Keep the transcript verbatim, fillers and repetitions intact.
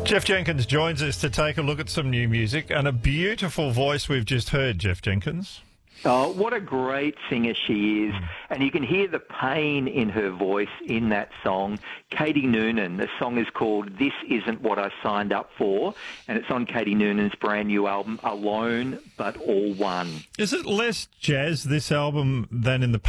Jeff Jenkins joins us to take a look at some new music and a beautiful voice we've just heard, Jeff Jenkins. Oh, what a great singer she is. And you can hear the pain in her voice in that song. Katie Noonan, the song is called This Isn't What I Signed Up For, and it's on Katie Noonan's brand new album, Alone But All One. Is it less jazz, this album, than in the